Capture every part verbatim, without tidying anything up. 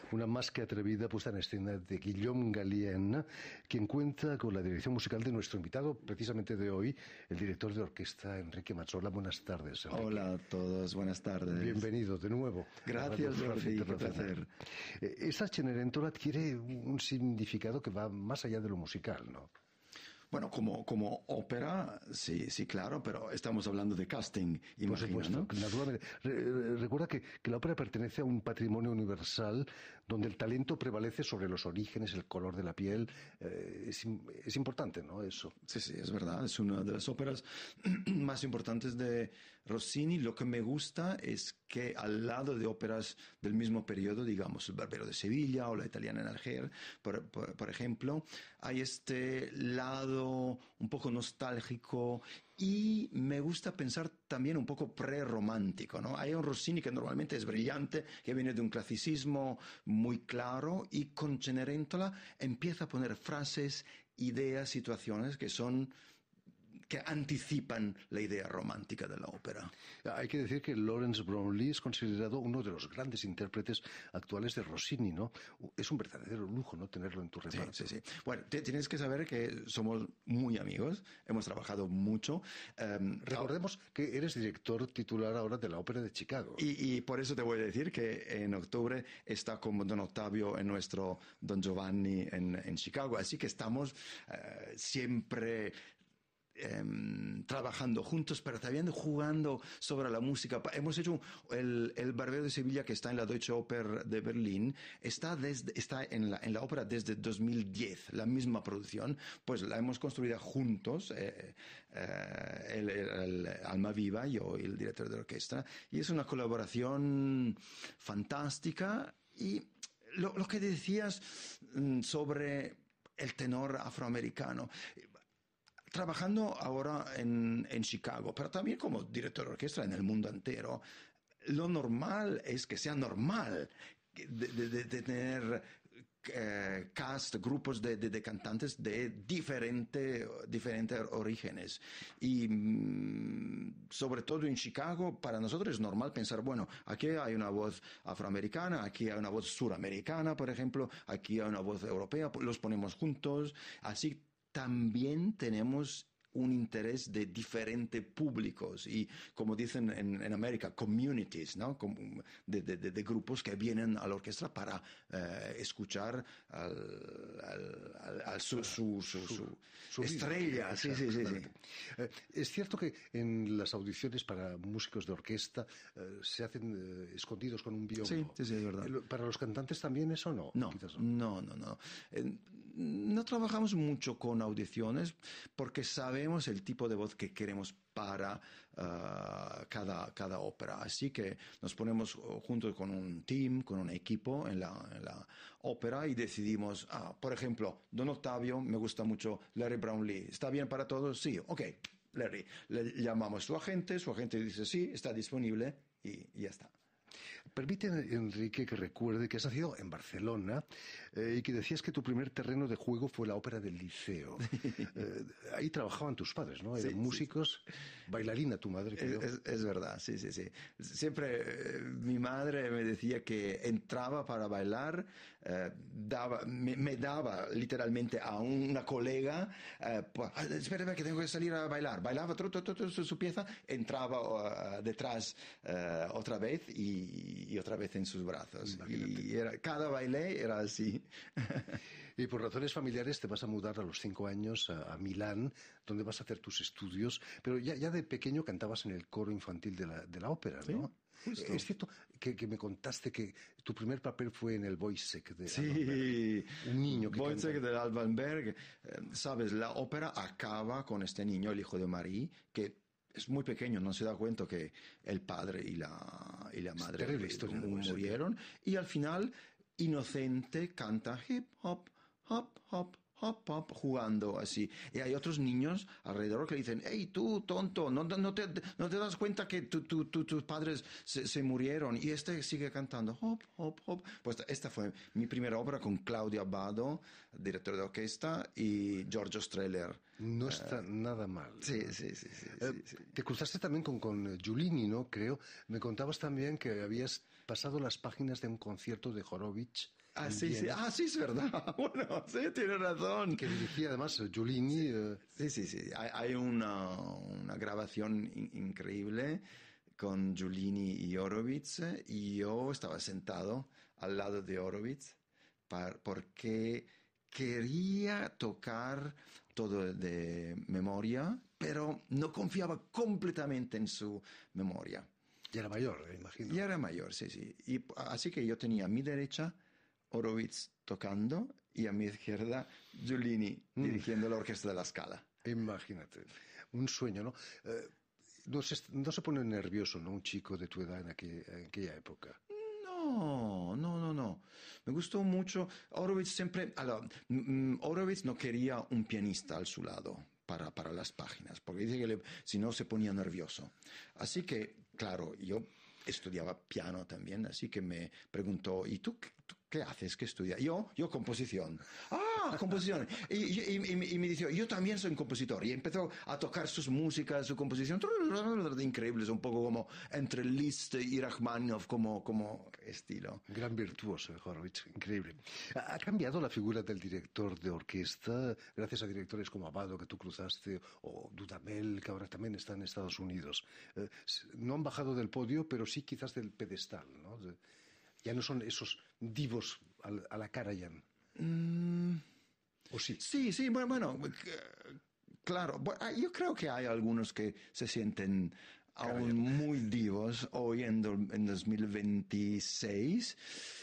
una más que atrevida puesta en escena de Guillaume Gallienne, quien cuenta con la dirección musical de nuestro invitado, precisamente de hoy, el director de orquesta Enrique Mazzola. Buenas tardes, Enrique. Hola a todos, buenas tardes. Bienvenido de nuevo. Gracias, Jordi, qué placer. Esa Cenerentola adquiere un significado que va más allá de lo musical, ¿no? Bueno, como, como ópera, sí, sí, claro, pero estamos hablando de casting, imagino, Por supuesto, ¿no? Naturalmente. Re recuerda que, que la ópera pertenece a un patrimonio universal donde el talento prevalece sobre los orígenes, el color de la piel. Eh, es, es importante, ¿no? Eso. Sí, sí, es verdad. Es una de las óperas más importantes de Rossini. Lo que me gusta es que al lado de óperas del mismo periodo, digamos, El Barbero de Sevilla o La Italiana en Alger, por, por, por ejemplo, hay este lado un poco nostálgico y me gusta pensar también un poco prerromántico, ¿no? Hay un Rossini que normalmente es brillante, que viene de un clasicismo muy claro, y con Cenerentola empieza a poner frases, ideas, situaciones que son que anticipan la idea romántica de la ópera. Hay que decir que Lawrence Brownlee es considerado uno de los grandes intérpretes actuales de Rossini, ¿no? Es un verdadero lujo, ¿no?, tenerlo en tu reparto. Sí, sí, sí. Bueno, tienes que saber que somos muy amigos, hemos trabajado mucho. Um, Recordemos que eres director titular ahora de la Ópera de Chicago. Y, y por eso te voy a decir que en octubre está como Don Ottavio en nuestro Don Giovanni en, en Chicago. Así que estamos uh, siempre Eh, trabajando juntos, pero también jugando sobre la música. Hemos hecho el, el Barbero de Sevilla, que está en la Deutsche Oper de Berlín, está, desde, está en, la, en la ópera desde dos mil diez, la misma producción, pues la hemos construido juntos, eh, eh, el, el, el Almaviva, yo y el director de orquesta, y es una colaboración fantástica. Y lo, lo que decías sobre el tenor afroamericano, trabajando ahora en, en Chicago, pero también como director de orquesta en el mundo entero, lo normal es que sea normal de, de, de, de tener eh, cast, grupos de, de, de cantantes de diferente, diferentes orígenes. Y mm, sobre todo en Chicago, para nosotros es normal pensar, bueno, aquí hay una voz afroamericana, aquí hay una voz suramericana, por ejemplo, aquí hay una voz europea, los ponemos juntos, así también tenemos un interés de diferentes públicos y, como dicen en, en América, communities, ¿no? De, de, de, de grupos que vienen a la orquesta para eh, escuchar al, al, al, al su, su, su, su, su, su estrella. Vida, sí, sí, sí, sí. Eh, es cierto que en las audiciones para músicos de orquesta eh, se hacen eh, escondidos con un biombo. Sí, sí, sí, es verdad. ¿Para los cantantes también eso no? No, Quizás no, no, no. no. Eh, no trabajamos mucho con audiciones porque sabemos el tipo de voz que queremos para uh, cada, cada ópera. Así que nos ponemos juntos con un team, con un equipo en la, en la ópera y decidimos, ah, por ejemplo, Don Ottavio, me gusta mucho Larry Brownlee. ¿Está bien para todos? Sí, ok, Larry. Le llamamos a su agente, su agente dice sí, está disponible y, y ya está. Permite, Enrique, que recuerde que has nacido en Barcelona eh, y que decías que tu primer terreno de juego fue la ópera del Liceo. eh, ahí trabajaban tus padres, ¿no? Eran sí, músicos, sí. Bailarina tu madre, creo. Es, es, es verdad, sí, sí, sí. Siempre eh, mi madre me decía que entraba para bailar, eh, daba, me, me daba literalmente a una colega, eh, pues, espérame que tengo que salir a bailar. Bailaba tru, tru, tru, tru, su pieza, entraba uh, detrás uh, otra vez y y otra vez en sus brazos. Imagínate. Y era, cada baile era así. Y por razones familiares te vas a mudar a los cinco años a, a Milán, donde vas a hacer tus estudios, pero ya, ya de pequeño cantabas en el coro infantil de la, de la ópera, ¿no? Sí, justo. Es cierto que, que me contaste que tu primer papel fue en el Wojciech de sí, Albanberg. Un niño que Wojciech de Albanberg. Eh, Sabes, la ópera acaba con este niño, el hijo de Marie, que es muy pequeño, no se da cuenta que el padre y la, y la madre murieron. Y al final, inocente, canta hip hop, hop, hop, hop, hop, jugando así. Y hay otros niños alrededor que le dicen, hey, tú, tonto, no, no, te, no te das cuenta que tu, tu, tu, tus padres se, se murieron. Y este sigue cantando, hop, hop, hop. Pues esta fue mi primera obra con Claudio Abbado, director de orquesta, y Giorgio Strehler, No está uh, nada mal. Sí, sí, sí. sí, eh, sí, sí. Te cruzaste también con, con Giulini, ¿no? Creo. Me contabas también que habías pasado las páginas de un concierto de Horowitz. Ah, sí, sí. Ah, sí, es verdad. Bueno, sí, tiene razón. Que dirigía además Giulini. Sí, eh. sí, sí, sí. Hay, hay una, una grabación in- increíble con Giulini y Horowitz, y yo estaba sentado al lado de Horowitz para, porque quería tocar todo de memoria, pero no confiaba completamente en su memoria. Ya era mayor, eh, imagino. Ya era mayor, sí, sí. Y así que yo tenía a mi derecha Horowitz tocando y a mi izquierda Giulini mm. dirigiendo la orquesta de la Scala. Imagínate, un sueño, ¿no? Eh, no, se, no se pone nervioso, ¿no? Un chico de tu edad en, aquel, en aquella época. No, no, no, no. Me gustó mucho. Horowitz siempre... Allora, mm, Horowitz no quería un pianista al su lado para, para las páginas, porque dice que le, si no se ponía nervioso. Así que, claro, yo estudiaba piano también, así que me preguntó, ¿y tú, tú qué haces? ¿Qué estudias? Yo, yo composición. Ah, composición. Y, y, y, y me dijo, yo también soy un compositor. Y empezó a tocar sus músicas, su composición, increíbles, un poco como entre Liszt y Rachmaninoff, como, como estilo. Gran virtuoso, Horowitz, increíble. ¿Ha cambiado la figura del director de orquesta gracias a directores como Abbado, que tú cruzaste, o Dudamel, que ahora también está en Estados Unidos? Eh, no han bajado del podio, pero sí quizás del pedestal, ¿no? De, ya no son esos divos a, a la cara ya. Mm, ¿O sí? Sí, sí, bueno, bueno, claro. Yo creo que hay algunos que se sienten aún muy divos hoy en, do, en dos mil veintiséis.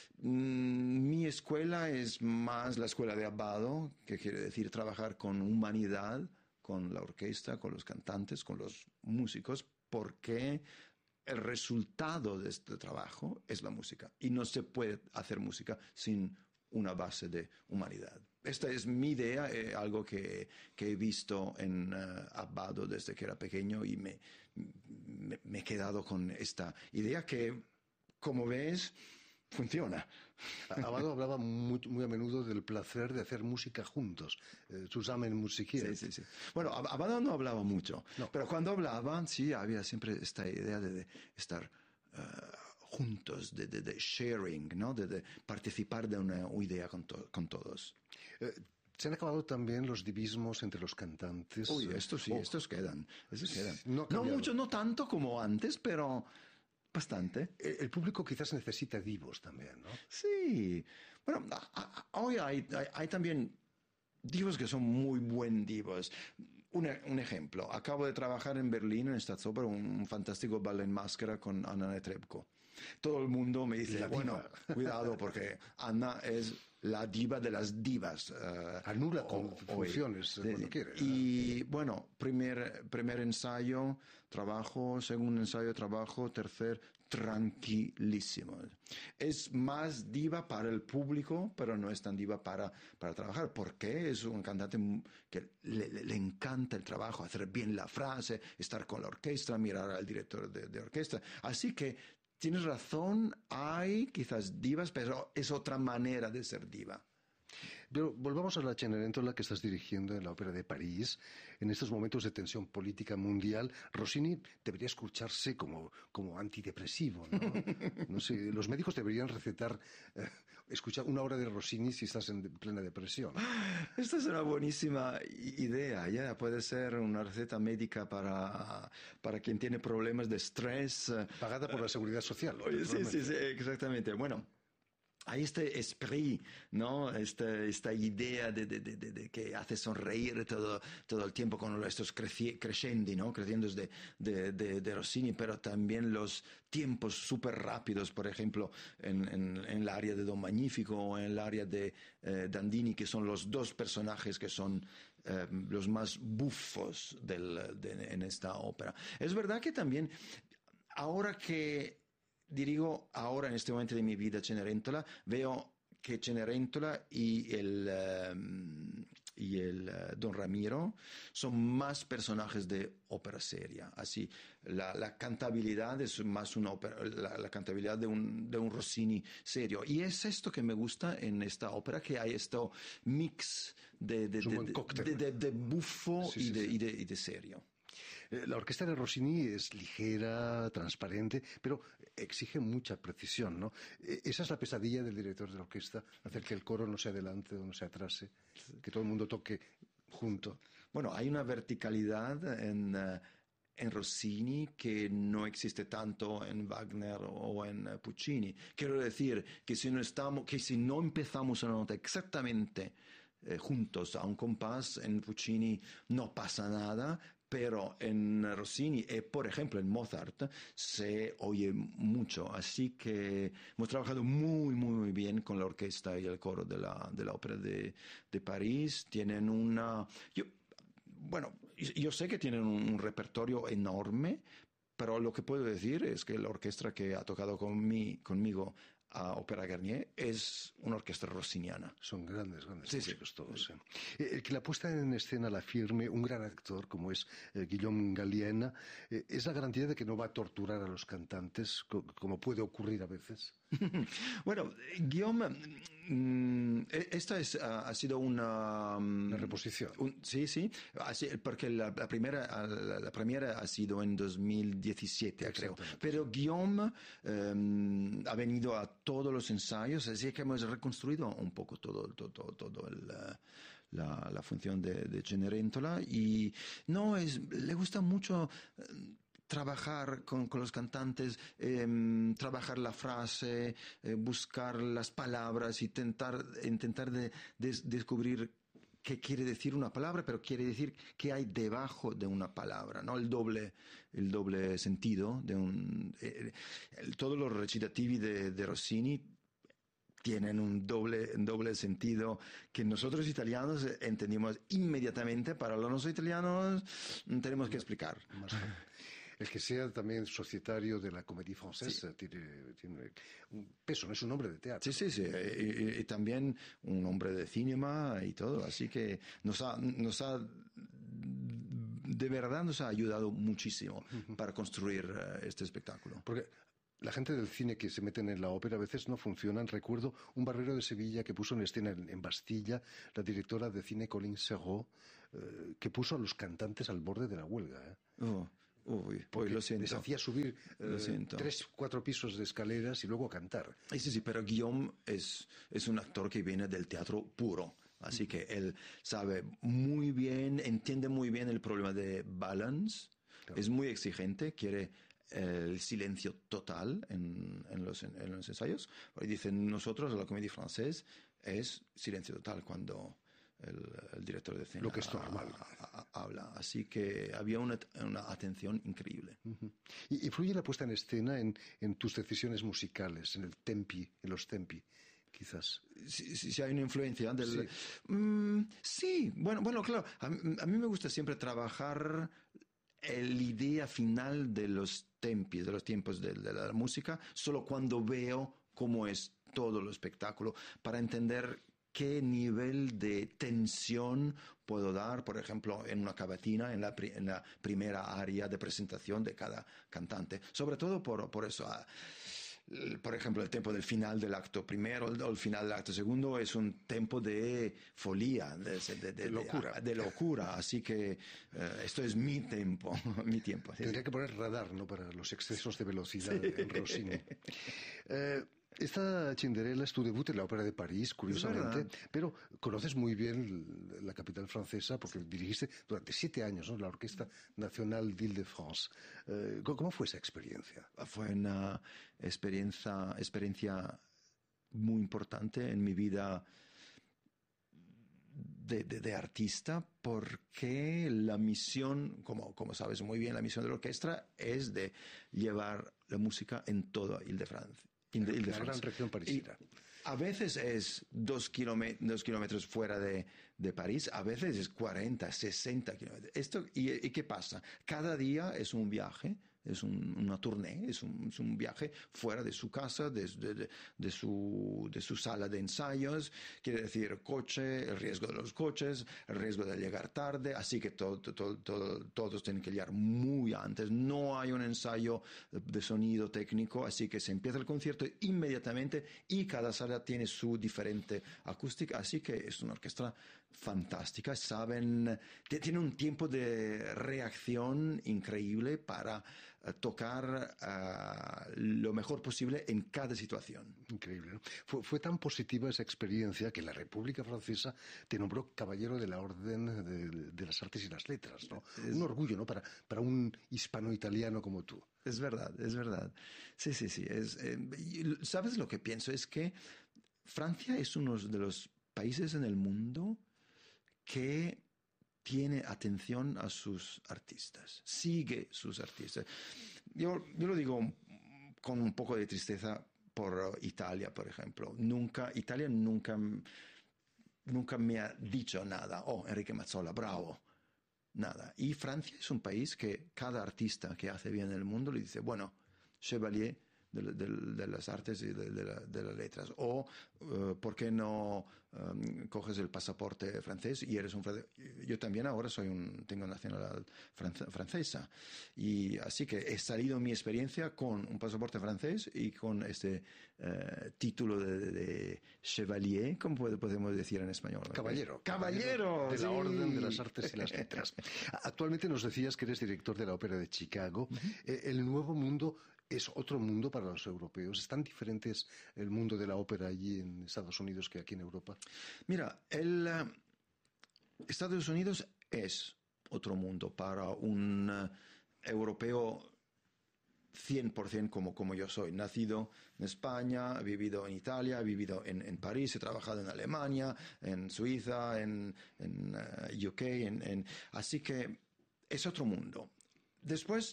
Mm, mi escuela es más la escuela de Abbado, que quiere decir trabajar con humanidad, con la orquesta, con los cantantes, con los músicos, porque el resultado de este trabajo es la música. Y no se puede hacer música sin una base de humanidad. Esta es mi idea, eh, algo que, que he visto en uh, Abbado desde que era pequeño, y me, me, me he quedado con esta idea que, como ves, funciona. Abbado hablaba muy, muy a menudo del placer de hacer música juntos, eh, zusammen musizieren. Sí, sí, sí. Bueno, Abbado no hablaba mucho, no. Pero cuando hablaba, sí, había siempre esta idea de, de estar uh, juntos, de, de, de sharing, ¿no? De, de participar de una idea con, to con todos. Eh, ¿Se han acabado también los divismos entre los cantantes? Uy, estos sí, oh. estos quedan. Estos quedan. No, no mucho, no tanto como antes, pero bastante. El, el público quizás necesita divos también, ¿no? Sí. Bueno, a, a, hoy hay, hay, hay también divos que son muy buen divos. Un, un ejemplo, acabo de trabajar en Berlín, en Staatsoper, un, un fantástico ballet en máscara con Anna Netrebko. Todo el mundo me dice, bueno, cuidado, porque Anna es la diva de las divas. Uh, Anula con funciones o, cuando quiere. Y bueno, primer, primer ensayo, trabajo, segundo ensayo, trabajo, tercer, tranquilísimo. Es más diva para el público, pero no es tan diva para, para trabajar. ¿Por qué? Es un cantante que le, le, le encanta el trabajo, hacer bien la frase, estar con la orquesta, mirar al director de, de orquesta. Así que tienes razón, hay quizás divas, pero es otra manera de ser diva. Pero volvamos a la Cenerentola que estás dirigiendo en la Ópera de París. En estos momentos de tensión política mundial, Rossini debería escucharse como, como antidepresivo, ¿no? No sé, los médicos deberían recetar eh, escuchar una hora de Rossini si estás en plena depresión. Esta es una buenísima idea, ya puede ser una receta médica para, para quien tiene problemas de estrés. Pagada por la Seguridad Social. Oye, sí, sí, sí, exactamente. Bueno, hay este esprit, ¿no? Esta, esta idea de, de, de, de que hace sonreír todo, todo el tiempo con estos crescendi, ¿no? Creciendos de, de, de, de Rossini, pero también los tiempos súper rápidos, por ejemplo, en, en, en el área de Don Magnifico o en el área de eh, Dandini, que son los dos personajes que son eh, los más bufos del, de, en esta ópera. Es verdad que también, ahora que dirigo ahora en este momento de mi vida Cenerentola, veo que Cenerentola y el, um, y el uh, Don Ramiro son más personajes de ópera seria. Así, la, la cantabilidad es más una ópera, la, la cantabilidad de un, de un Rossini serio. Y es esto que me gusta en esta ópera, que hay este mix de, de, de, de, de, de, de buffo sí, y, sí, de, sí. Y, de, y de serio. La orquesta de Rossini es ligera, transparente, pero exige mucha precisión, ¿no? Esa es la pesadilla del director de la orquesta, hacer que el coro no se adelante o no se atrase, que todo el mundo toque junto. Bueno, hay una verticalidad en, uh, en Rossini que no existe tanto en Wagner o en uh, Puccini. Quiero decir que si no, estamos, que si no empezamos una nota exactamente eh, juntos a un compás, en Puccini no pasa nada, pero en Rossini y, por ejemplo, en Mozart se oye mucho. Así que hemos trabajado muy, muy bien con la orquesta y el coro de la, de la Ópera de, de París. Tienen una... Yo, bueno, yo sé que tienen un, un repertorio enorme, pero lo que puedo decir es que la orquesta que ha tocado con mi, conmigo a Ópera Garnier es una orquesta rossiniana. Son grandes, grandes sí, músicos sí. todos. ¿eh? El que la puesta en escena la firme, un gran actor como es eh, Guillaume Galliena, eh, es la garantía de que no va a torturar a los cantantes, co como puede ocurrir a veces. Bueno, Guillaume, mmm, esta es, uh, ha sido una... Um, una reposición. Un, sí, sí, así, porque la, la, primera, la, la primera ha sido en dos mil diecisiete, creo. Pero Guillaume um, ha venido a todos los ensayos, así que hemos reconstruido un poco todo, todo, todo, todo el... Uh, La, la función de, de Cenerentola y no, es, le gusta mucho uh, trabajar con, con los cantantes, eh, trabajar la frase, eh, buscar las palabras y tentar, intentar de, de, descubrir qué quiere decir una palabra, pero quiere decir qué hay debajo de una palabra, ¿no? El doble, el doble sentido de un... Eh, el, todos los recitativi de, de Rossini tienen un doble, un doble sentido que nosotros italianos entendimos inmediatamente. Para los no italianos tenemos que explicar. Más el que sea también societario de la Comédie Française sí. tiene, tiene un peso, no es un hombre de teatro. Sí, sí, sí, y, y, y también un hombre de cinema y todo, así que nos ha, nos ha de verdad nos ha ayudado muchísimo uh-huh. para construir uh, este espectáculo. Porque la gente del cine que se meten en la ópera a veces no funcionan. Recuerdo un barbero de Sevilla que puso en escena en, en Bastilla la directora de cine Colin Serrault, eh, que puso a los cantantes al borde de la huelga. ¿eh? Oh. Uy, pues lo siento. Les hacía subir eh, tres, cuatro pisos de escaleras y luego cantar. Sí, sí, pero Guillaume es, es un actor que viene del teatro puro. Así que él sabe muy bien, entiende muy bien el problema de balance. Claro. Es muy exigente, quiere el silencio total en, en, los, en, en los ensayos. Y dicen, nosotros, la Comédie Française, es silencio total cuando... El, el director de escena lo que es normal a, a, a, habla, así que había una, una atención increíble. Uh-huh. ¿Y influye la puesta en escena en, en tus decisiones musicales, en el tempi, en los tempi, quizás? Si, si, si hay una influencia del... Sí, mm, sí. bueno, bueno, claro, a, a mí me gusta siempre trabajar la idea final de los tempi, de los tiempos de, de la música, solo cuando veo cómo es todo el espectáculo, para entender qué nivel de tensión puedo dar, por ejemplo, en una cavatina, en la, pri en la primera área de presentación de cada cantante. Sobre todo por, por eso, uh, por ejemplo, el tempo del final del acto primero o el final del acto segundo es un tempo de folía, de, de, de, de locura. De, de locura. Así que uh, esto es mi tempo, mi tiempo. Tendría que poner radar, ¿no?, para los excesos de velocidad sí. en Rossini. Eh, Esta Cinderella es tu debut en la Ópera de París, curiosamente, pero conoces muy bien la capital francesa porque dirigiste durante siete años, ¿no?, la Orquesta Nacional d'Île-de-France. Eh, ¿Cómo fue esa experiencia? Fue una experiencia, experiencia muy importante en mi vida de, de, de artista, porque la misión, como, como sabes muy bien, la misión de la orquesta es de llevar la música en toda Île-de-France. En la gran región parisina. A veces es dos, kilómetros, dos kilómetros fuera de, de París, a veces es cuarenta, sesenta kilómetros. Esto, y, ¿Y qué pasa? Cada día es un viaje es un, una tournée, es un, es un viaje fuera de su casa, de, de, de, su, de su sala de ensayos, quiere decir coche, el riesgo de los coches, el riesgo de llegar tarde, así que todo, todo, todo, todos tienen que llegar muy antes, no hay un ensayo de sonido técnico, así que se empieza el concierto inmediatamente y cada sala tiene su diferente acústica, así que es una orquesta fantástica, saben, tiene un tiempo de reacción increíble para uh, tocar uh, lo mejor posible en cada situación. Increíble, ¿no? Fue, fue tan positiva esa experiencia que la República Francesa te nombró caballero de la Orden de, de las Artes y las Letras, ¿no? Es un orgullo, ¿no? Para, para un hispano-italiano como tú. Es verdad, es verdad. Sí, sí, sí. Es, eh, ¿sabes lo que pienso? Es que Francia es uno de los países en el mundo que tiene atención a sus artistas, sigue sus artistas. Yo, yo lo digo con un poco de tristeza por Italia, por ejemplo. Nunca, Italia nunca, nunca me ha dicho nada. Oh, Enrique Mazzola, bravo. Nada. Y Francia es un país que cada artista que hace bien en el mundo le dice, bueno, Chevalier de, de, de las artes y de, de, la, de las letras. O, uh, ¿por qué no um, coges el pasaporte francés y eres un francés? Yo también ahora soy un, tengo nacionalidad francesa. Y así que he salido mi experiencia con un pasaporte francés y con este uh, título de, de, de Chevalier, ¿cómo podemos decir en español? Caballero. Caballero. De la sí. Orden de las Artes y las Letras. Actualmente nos decías que eres director de la Ópera de Chicago. Uh-huh. eh, el Nuevo Mundo es otro mundo para los europeos. ¿Es tan diferente el mundo de la ópera allí en Estados Unidos que aquí en Europa? Mira, el uh, Estados Unidos es otro mundo para un uh, europeo cien por ciento como, como yo soy. Nacido en España, he vivido en Italia, he vivido en, en París, he trabajado en Alemania, en Suiza, en, en uh, U K. En, en, así que es otro mundo. Después,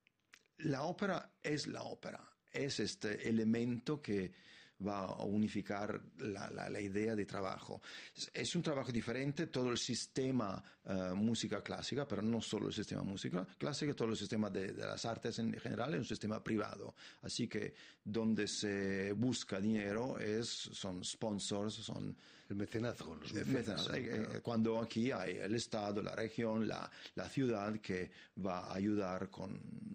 la ópera es la ópera, es este elemento que va a unificar la, la, la idea de trabajo. Es, es un trabajo diferente, todo el sistema uh, música clásica, pero no solo el sistema música clásica, todo el sistema de, de las artes en general es un sistema privado. Así que donde se busca dinero es, son sponsors, son... El mecenazgo, los mecenas. Mecenas. Cuando aquí hay el Estado, la región, la, la ciudad que va a ayudar con...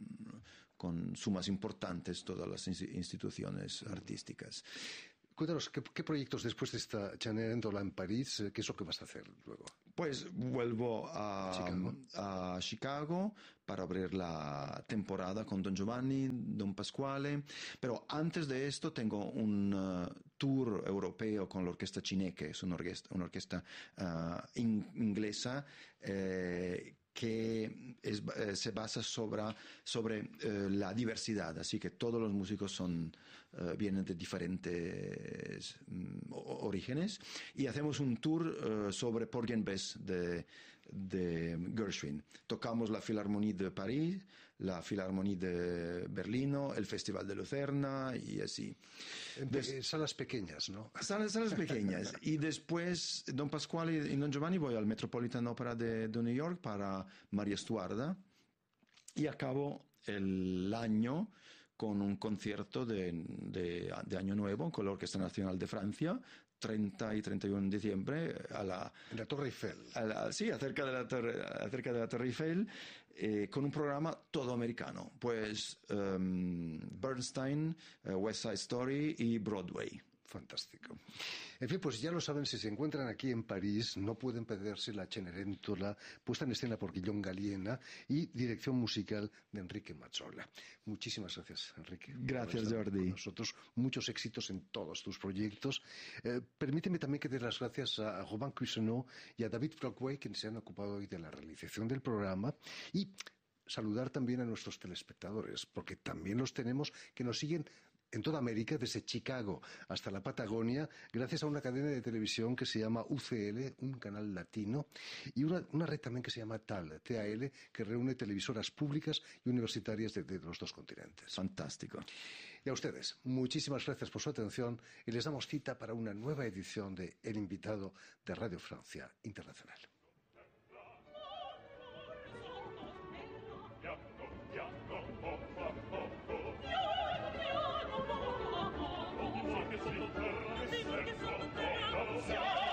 con sumas importantes todas las instituciones artísticas. Cuéntanos, ¿qué, qué proyectos después de esta Cenerentola en París, qué es lo que vas a hacer luego? Pues vuelvo a Chicago. a Chicago para abrir la temporada con Don Giovanni, Don Pasquale, pero antes de esto tengo un uh, tour europeo con la Orquesta Cineque, es una orquesta, una orquesta uh, in, inglesa eh, que es, eh, se basa sobre, sobre eh, la diversidad, así que todos los músicos son, eh, vienen de diferentes mm, orígenes, y hacemos un tour eh, sobre Porgy and Bess de, de Gershwin. Tocamos la Philharmonie de París, la Philharmonie de Berlino, el Festival de Lucerna y así. Des... Salas pequeñas, ¿no? Salas, salas pequeñas. Y después, Don Pasquale y Don Giovanni, voy al Metropolitan Opera de, de New York para María Stuarda y acabo el año con un concierto de, de, de Año Nuevo con la Orquesta Nacional de Francia, treinta y treinta y uno de diciembre, a la... En la Torre Eiffel. A la, sí, acerca de la Torre, acerca de la Torre Eiffel, eh, con un programa todo americano. Pues um, Bernstein, uh, West Side Story y Broadway. Fantástico. En fin, pues ya lo saben, si se encuentran aquí en París, no pueden perderse la Cenerentola, puesta en escena por Guillaume Galliena y dirección musical de Enrique Mazzola. Muchísimas gracias, Enrique. Gracias, Jordi. Con nosotros, muchos éxitos en todos tus proyectos. Eh, permíteme también que dé las gracias a Robin Cuisenot y a David Brockway, quienes se han ocupado hoy de la realización del programa, y saludar también a nuestros telespectadores, porque también los tenemos que nos siguen en toda América, desde Chicago hasta la Patagonia, gracias a una cadena de televisión que se llama U C L, un canal latino, y una, una red también que se llama T A L, T A L, que reúne televisoras públicas y universitarias de, de los dos continentes. Fantástico. Y a ustedes, muchísimas gracias por su atención y les damos cita para una nueva edición de El Invitado de Radio Francia Internacional. Piano, piano, oh. sottoterra, e sottoterra,